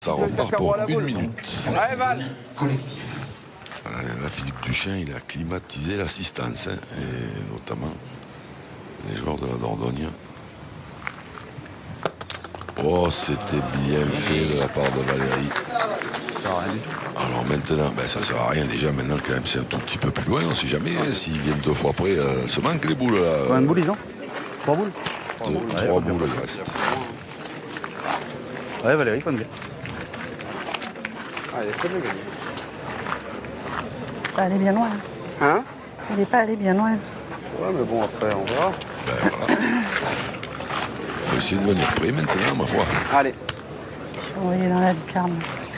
Ça repart pour 1 minute. Allez, Val. Là, Philippe Duchesne, il a climatisé l'assistance, et notamment les joueurs de la Dordogne. Oh, c'était bien fait de la part de Valérie. Ça sert à rien du tout. Alors maintenant, ça sert à rien déjà. Maintenant, quand même, c'est un tout petit peu plus loin. On ne sait jamais s'ils viennent 2 fois après. Se manquent les boules. Là. Combien de boules ils ont 3 boules 3 boules, il reste. Ouais, Valérie, bonne gueule. Allez, essaie de le gagner. Pas aller bien loin. Hein? Il n'est pas allé bien loin. Ouais, mais bon, après, on verra. Voilà. On va essayer de venir près maintenant, ma foi. Allez. Je suis envoyé dans la lucarne.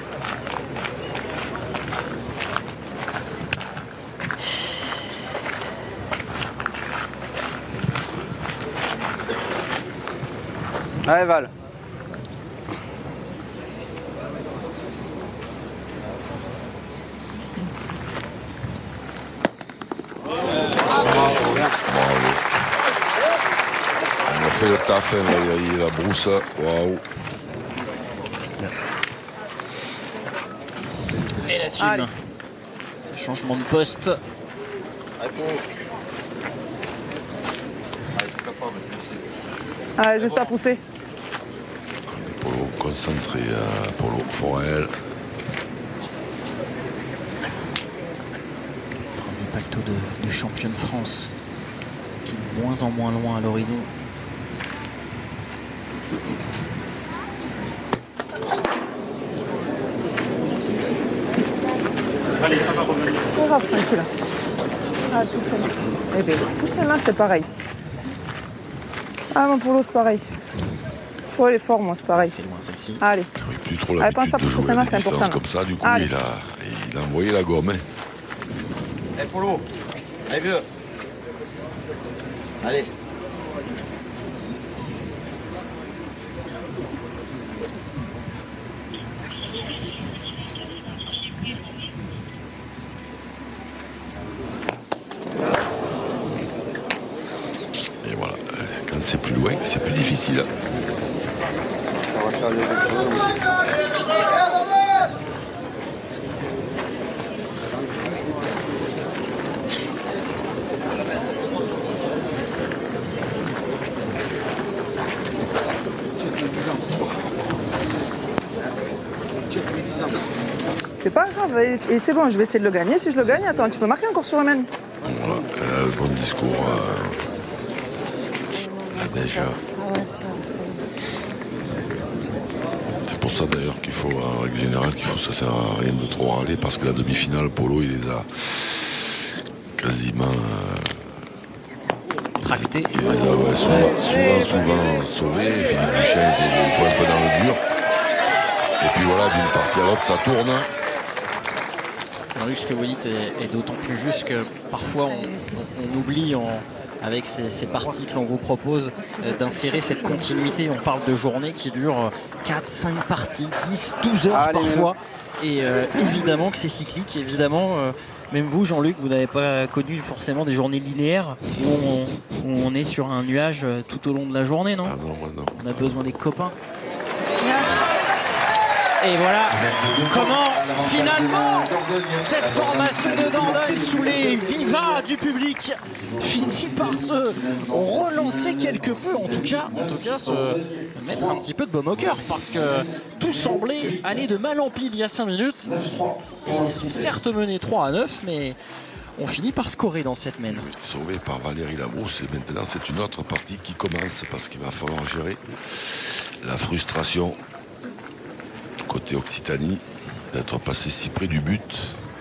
Allez, Val. On a fait le taf, Valérie, la brousse. Waouh. Et la suite. Ce changement de poste. Ah, juste à pousser. Polo concentré à Polo Forel. Le pacto de champion de France qui est de moins en moins loin à l'horizon. C'est pas grave, tranquille. Ah, poussez. Eh bien, poussez-la, c'est pareil. Ah, mon Polo, c'est pareil. Faut aller fort, moi, c'est pareil. C'est loin celle-ci. Allez. Il n'avait plus trop Allez, pense l'habitude à de pousser jouer celle-là, à des c'est distances important. comme ça. Du coup, Allez. il a envoyé la gomme. Allez, Polo. Allez, vieux. Allez. Et voilà. Quand c'est plus loin, c'est plus difficile. On va faire des C'est pas grave. Et c'est bon, je vais essayer de le gagner. Si je le gagne, attends, tu peux marquer encore sur le mène. Voilà. Elle a le bon discours. Là, déjà. C'est pour ça d'ailleurs qu'il faut, en règle générale, ça sert à rien de trop râler parce que la demi-finale, Polo, il les a quasiment Tracté. il les a souvent sauvés. Philippe Duchesne, il faut un peu dans le dur. Et puis voilà, d'une partie à l'autre, ça tourne. Ce que vous dites est d'autant plus juste que parfois on oublie avec ces parties que l'on vous propose d'insérer cette continuité. On parle de journées qui durent 4, 5 parties, 10, 12 heures parfois. Et évidemment que c'est cyclique. Évidemment, même vous, Jean-Luc, vous n'avez pas connu forcément des journées linéaires où on est sur un nuage tout au long de la journée, non? Ah non, non. On a besoin des copains. Et voilà comment finalement cette formation de Dordogne sous les vivas du public finit par se relancer quelque peu, en tout cas se mettre un petit peu de baume au cœur, parce que tout semblait aller de mal en pis il y a 5 minutes. Ils sont certes menés 3-9, mais on finit par scorer dans cette mène. Sauvé par Valérie Labrousse, et maintenant c'est une autre partie qui commence parce qu'il va falloir gérer la frustration côté Occitanie d'être passé si près du but.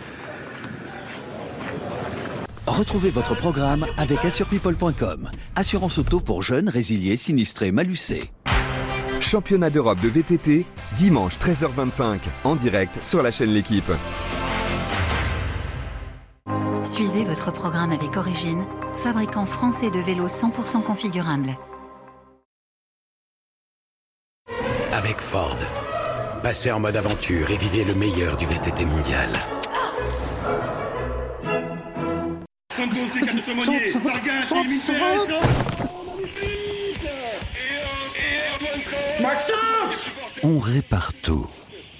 Retrouvez votre programme avec assurepeople.com. Assurance auto pour jeunes, résiliés, sinistrés, malucés. Championnat d'Europe de VTT, dimanche 13h25, en direct sur la chaîne L'Équipe. Suivez votre programme avec Origine, fabricant français de vélos 100% configurables. Avec Ford, passez en mode aventure et vivez le meilleur du VTT mondial. On répare tout.